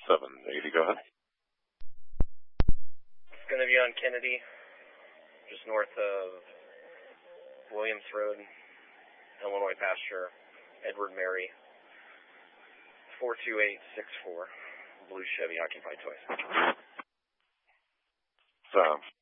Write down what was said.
780, go ahead. It's going to be on Kennedy, just north of Williams Road, Illinois pasture, Edward Mary, 42864, blue Chevy occupied twice.